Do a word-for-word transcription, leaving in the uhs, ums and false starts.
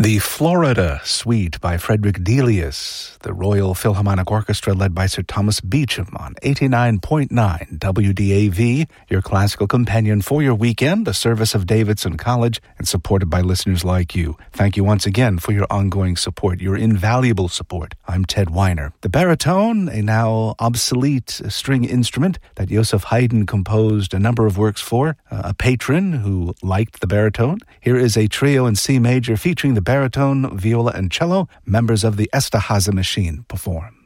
The Florida Suite by Frederick Delius, the Royal Philharmonic Orchestra led by Sir Thomas Beecham on eighty-nine point nine W D A V, your classical companion for your weekend, a service of Davidson College and supported by listeners like you. Thank you once again for your ongoing support, your invaluable support. I'm Ted Weiner. The baritone, a now obsolete string instrument that Joseph Haydn composed a number of works for, uh, a patron who liked the baritone. Here is a trio in C major featuring the baritone, viola, and cello, members of the Esterhazy Machine, perform.